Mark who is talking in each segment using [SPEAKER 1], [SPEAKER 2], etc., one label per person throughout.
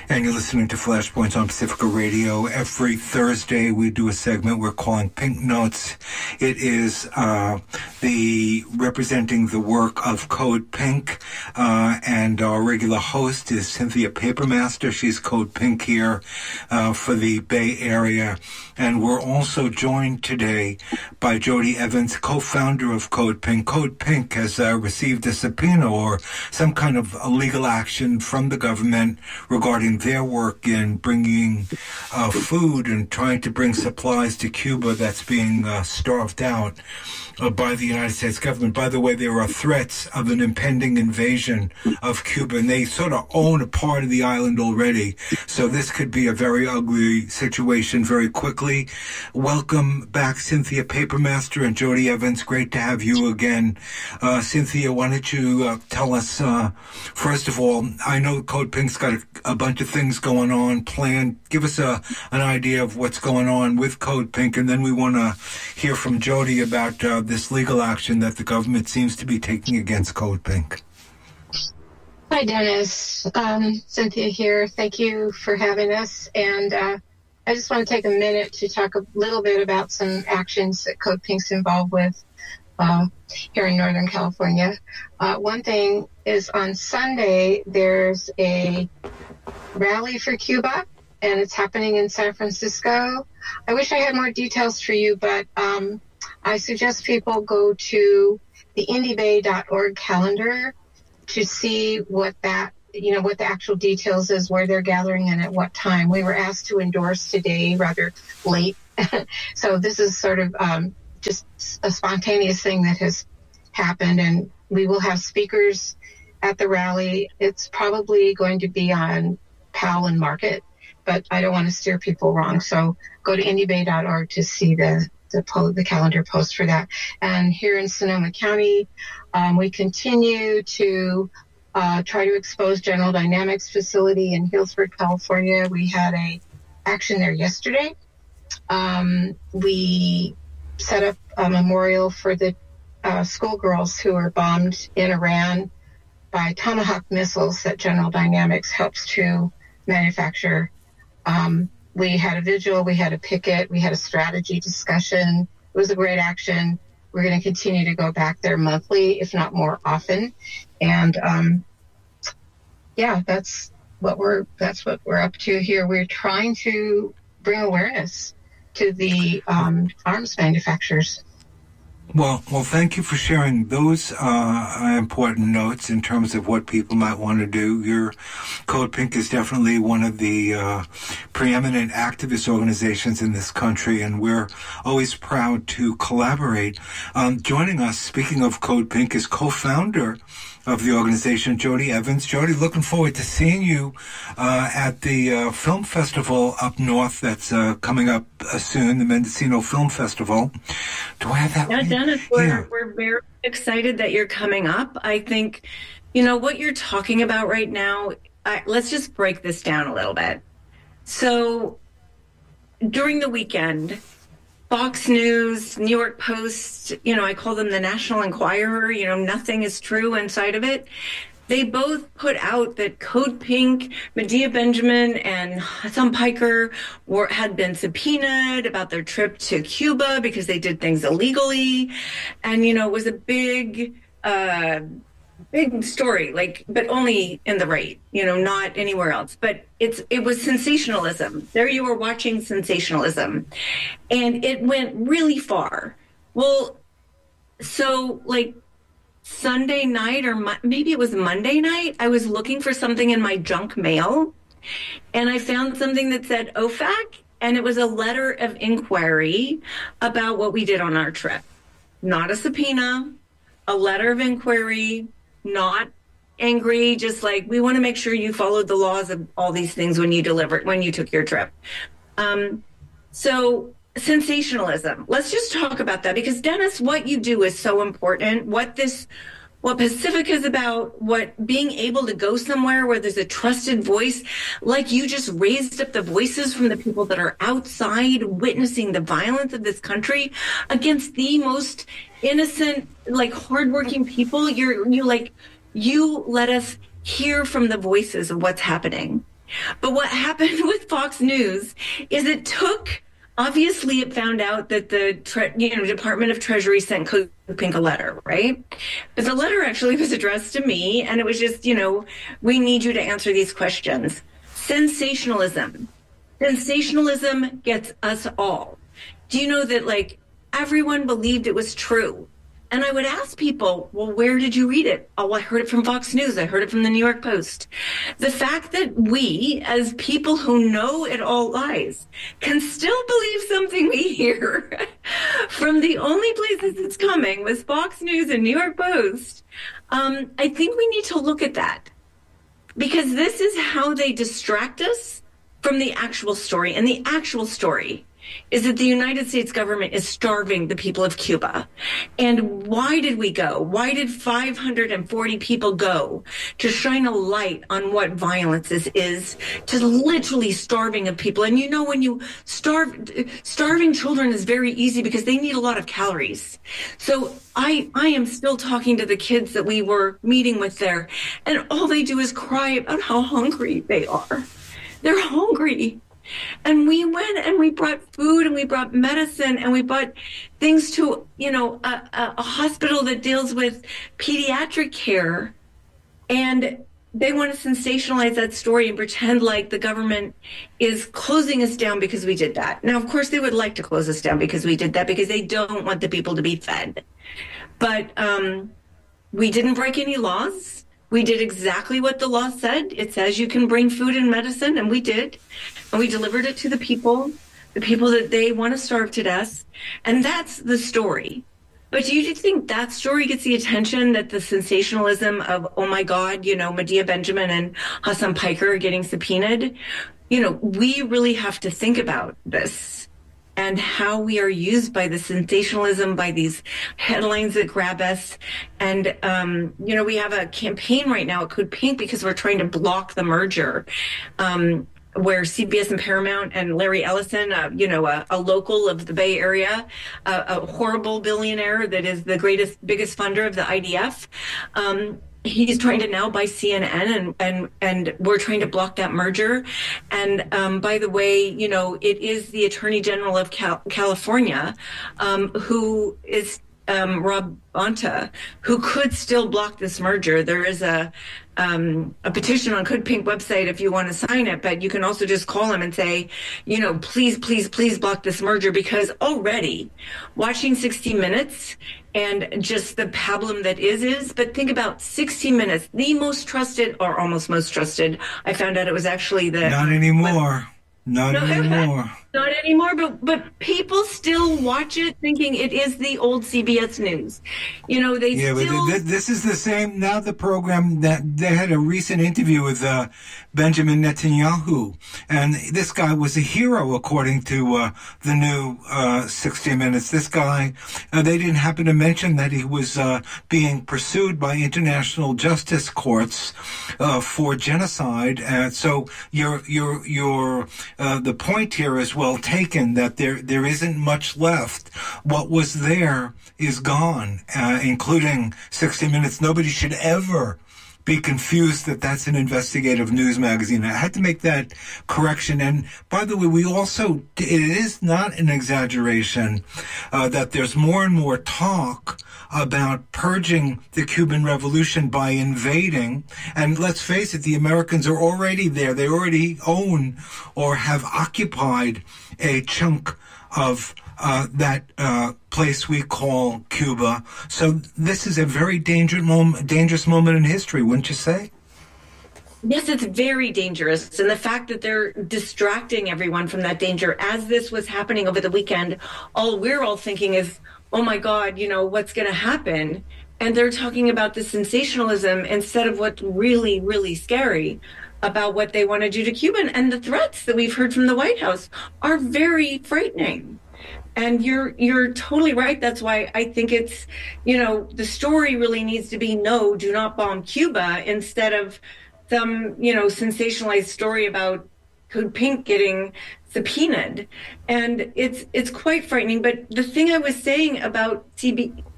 [SPEAKER 1] And you're listening to Flashpoints on Pacifica Radio. Every Thursday, we do a segment we're calling Pink Notes. It is representing the work of Code Pink, and our regular host is Cynthia Papermaster. She's Code Pink here for the Bay Area. And we're also joined today by Jody Evans, co-founder of Code Pink. Code Pink has received a subpoena or some kind of legal action from the government regarding their work in bringing food and trying to bring supplies to Cuba that's being starved out by the United States government. By the way, there are threats of an impending invasion of Cuba, and they sort of own a part of the island already. So this could be a very ugly situation very quickly. Welcome back, Cynthia Papermaster and Jody Evans. Great to have you again. Cynthia, why don't you tell us, first of all, I know Code Pink's got a bunch of things going on planned. Give us an idea of what's going on with Code Pink, and then we want to hear from Jody about this legal action that the government seems to be taking against Code Pink.
[SPEAKER 2] Hi, Dennis. Cynthia here. Thank you for having us. And I just want to take a minute to talk a little bit about some actions that Code Pink's involved with here in Northern California. One thing is on Sunday, there's a rally for Cuba, and it's happening in San Francisco. I wish I had more details for you, but I suggest people go to the indiebay.org calendar to see what the actual details is, where they're gathering and at what time. We were asked to endorse today rather late. So this is sort of just a spontaneous thing that has happened, and we will have speakers at the rally. It's probably going to be on Powell and Market, but I don't want to steer people wrong. So go to indiebay.org to see the calendar post for that. And here in Sonoma County, we continue to try to expose General Dynamics facility in Healdsburg, California. We had a action there yesterday. We set up a memorial for the schoolgirls who were bombed in Iran by Tomahawk missiles that General Dynamics helps to manufacture. We had a vigil, we had a picket, we had a strategy discussion. It was a great action. We're going to continue to go back there monthly, if not more often. And that's what we're up to here. We're trying to bring awareness to the arms manufacturers.
[SPEAKER 1] Well, thank you for sharing those important notes in terms of what people might want to do. Your Code Pink is definitely one of the preeminent activist organizations in this country, and we're always proud to collaborate. Joining us, speaking of Code Pink, is co-founder of the organization, Jody Evans. Jody, looking forward to seeing you at the film festival up north that's coming up soon, the Mendocino Film Festival. Do I have that right?
[SPEAKER 3] Dennis, we're very excited that you're coming up. I think, what you're talking about right now, let's just break this down a little bit. So during the weekend, Fox News, New York Post, I call them the National Enquirer, nothing is true inside of it. They both put out that Code Pink, Medea Benjamin, and Hassan Piker had been subpoenaed about their trip to Cuba because they did things illegally. And, it was a big story, but only in the right, not anywhere else. But it was sensationalism. There you were watching sensationalism. And it went really far. Well, so Sunday night, or maybe it was Monday night, I was looking for something in my junk mail, and I found something that said OFAC, and it was a letter of inquiry about what we did on our trip. Not a subpoena, a letter of inquiry, not angry, just we want to make sure you followed the laws of all these things when you took your trip. So sensationalism. Let's just talk about that, because Dennis, what you do is so important. What Pacifica is about, what being able to go somewhere where there's a trusted voice, like you just raised up the voices from the people that are outside witnessing the violence of this country against the most innocent, hardworking people. You let us hear from the voices of what's happening. But what happened with Fox News is obviously it found out that the Department of Treasury sent Code Pink a letter, right? But the letter actually was addressed to me, and it was just, we need you to answer these questions. Sensationalism. Sensationalism gets us all. Do you know that, everyone believed it was true? And I would ask people, well, where did you read it? Oh, I heard it from Fox News. I heard it from the New York Post. The fact that we, as people who know it all lies, can still believe something we hear from the only places it's coming was Fox News and New York Post. I think we need to look at that, because this is how they distract us from the actual story. And the actual story is that the United States government is starving the people of Cuba. And why did we go? Why did 540 people go to shine a light on what violence is to literally starving of people? And when you starving children is very easy because they need a lot of calories. So I am still talking to the kids that we were meeting with there, and all they do is cry about how hungry they are. They're hungry. And we went and we brought food and we brought medicine and we brought things to, a hospital that deals with pediatric care. And they want to sensationalize that story and pretend like the government is closing us down because we did that. Now, of course, they would like to close us down because we did that, because they don't want the people to be fed. But we didn't break any laws. We did exactly what the law said. It says you can bring food and medicine, and we did. And we delivered it to the people that they want to starve to death. And that's the story. But do you think that story gets the attention that the sensationalism of, oh my God, Medea Benjamin and Hassan Piker are getting subpoenaed? We really have to think about this and how we are used by the sensationalism, by these headlines that grab us. And, we have a campaign right now at Code Pink because we're trying to block the merger, where CBS and Paramount and Larry Ellison, a local of the Bay Area, a horrible billionaire that is the biggest funder of the IDF, he's trying to now buy CNN, and we're trying to block that merger. And by the way, it is the Attorney General of California, who is Rob Bonta, who could still block this merger. There is a petition on Code Pink website if you want to sign it, but you can also just call him and say, please, please, please block this merger, because already watching 60 Minutes and just the pablum that is, but think about 60 Minutes, the most trusted, or almost most trusted. I found out it was actually
[SPEAKER 1] Not anymore. Not anymore.
[SPEAKER 3] Not anymore, but people still watch it thinking it is the old CBS News.
[SPEAKER 1] But this is the same. Now the program that they had a recent interview with Benjamin Netanyahu, and this guy was a hero according to the new 60 Minutes. This guy, they didn't happen to mention that he was being pursued by international justice courts for genocide. So the point here is well taken, that there isn't much left. What was there is gone, including 60 Minutes. Nobody should ever be confused that that's an investigative news magazine. I had to make that correction. And by the way, it is not an exaggeration that there's more and more talk about purging the Cuban Revolution by invading. And let's face it, the Americans are already there. They already own or have occupied a chunk of that place we call Cuba. So this is a very dangerous moment in history, wouldn't you say?
[SPEAKER 3] Yes, it's very dangerous. And the fact that they're distracting everyone from that danger, as this was happening over the weekend, all we're all thinking is, oh my God, what's going to happen? And they're talking about the sensationalism instead of what's really, really scary about what they want to do to Cuba. And the threats that we've heard from the White House are very frightening. And you're totally right. That's why I think it's, the story really needs to be, no, do not bomb Cuba, instead of some, sensationalized story about Code Pink getting subpoenaed. And it's quite frightening. But the thing I was saying about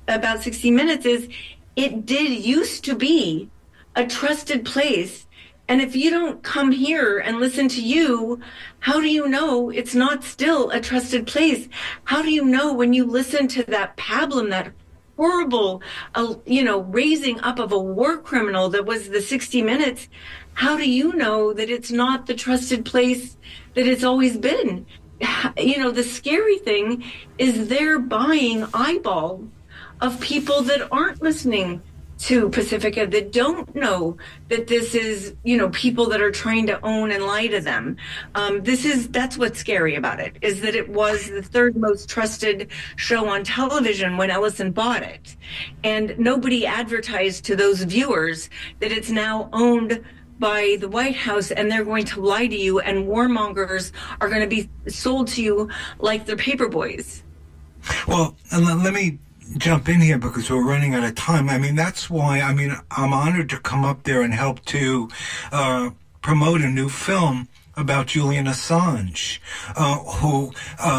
[SPEAKER 3] 60 Minutes is it did used to be a trusted place. And if you don't come here and listen to you, how do you know it's not still a trusted place? How do you know when you listen to that pablum, that horrible, raising up of a war criminal that was the 60 Minutes, how do you know that it's not the trusted place that it's always been? The scary thing is they're buying eyeballs of people that aren't listening to Pacifica, that don't know that this is, people that are trying to own and lie to them. That's what's scary about it, is that it was the third most trusted show on television when Ellison bought it. And nobody advertised to those viewers that it's now owned by the White House and they're going to lie to you, and warmongers are going to be sold to you like they're paper boys.
[SPEAKER 1] Well, let me jump in here because we're running out of time. That's why, I'm honored to come up there and help to promote a new film about Julian Assange, who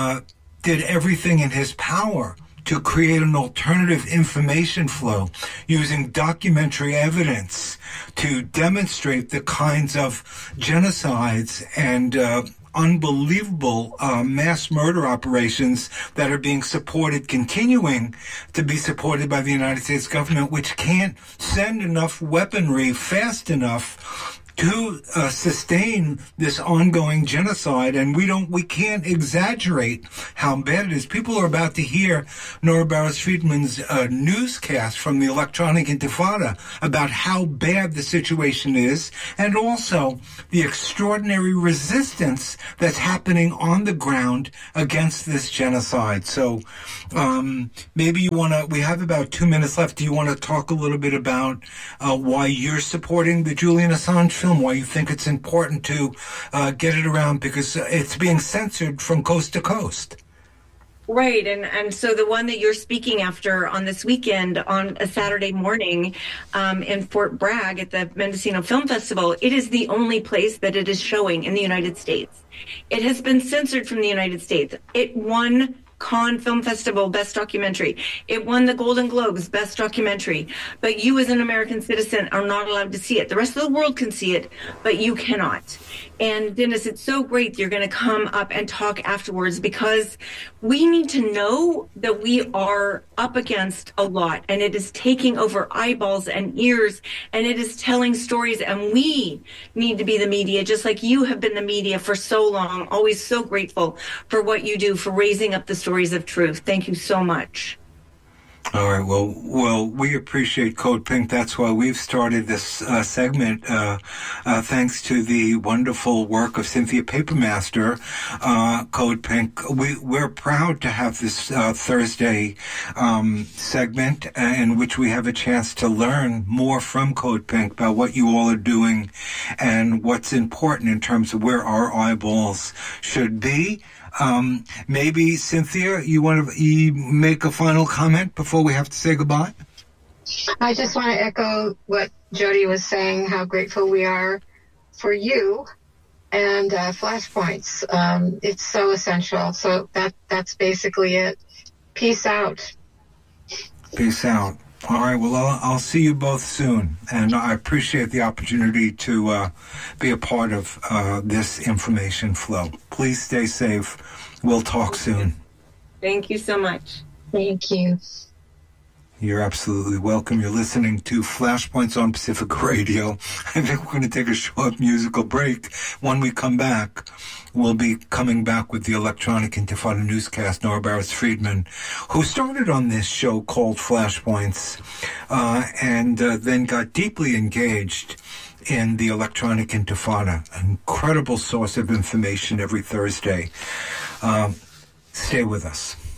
[SPEAKER 1] did everything in his power to create an alternative information flow using documentary evidence to demonstrate the kinds of genocides and unbelievable mass murder operations that are being continuing to be supported by the United States government, which can't send enough weaponry fast enough to sustain this ongoing genocide. And we can't exaggerate how bad it is. People are about to hear Nora Barros-Friedman's newscast from the Electronic Intifada about how bad the situation is, and also the extraordinary resistance that's happening on the ground against this genocide. So maybe we have about 2 minutes left. Do you want to talk a little bit about why you're supporting the Julian Assange film, why you think it's important to get it around, because it's being censored from coast to coast?
[SPEAKER 3] Right. And so the one that you're speaking after on this weekend on a Saturday morning in Fort Bragg at the Mendocino Film Festival, it is the only place that it is showing in the United States. It has been censored from the United States. It won Cannes Film Festival Best Documentary. It won the Golden Globes Best Documentary. But you as an American citizen are not allowed to see it. The rest of the world can see it, but you cannot. And Dennis, it's so great that you're going to come up and talk afterwards, because we need to know that we are up against a lot, and it is taking over eyeballs and ears, and it is telling stories, and we need to be the media, just like you have been the media for so long. Always so grateful for what you do, for raising up the stories of truth. Thank you so much.
[SPEAKER 1] All right. Well, we appreciate Code Pink. That's why we've started this segment, thanks to the wonderful work of Cynthia Papermaster, Code Pink. We're proud to have this Thursday segment in which we have a chance to learn more from Code Pink about what you all are doing and what's important in terms of where our eyeballs should be. Maybe, Cynthia, you want to make a final comment before we have to say goodbye?
[SPEAKER 2] I just want to echo what Jody was saying, how grateful we are for you and Flashpoints. It's so essential. So that's basically it. Peace out.
[SPEAKER 1] Peace out. All right, well, I'll see you both soon, and I appreciate the opportunity to be a part of this information flow. Please stay safe. We'll talk soon.
[SPEAKER 3] Thank you so much.
[SPEAKER 2] Thank you.
[SPEAKER 1] You're absolutely welcome. You're listening to Flashpoints on Pacifica Radio. I think we're going to take a short musical break. When we come back, we'll be coming back with the Electronic Intifada newscast, Nora Barros-Friedman, who started on this show called Flashpoints, and then got deeply engaged in the Electronic Intifada, an incredible source of information every Thursday. Stay with us.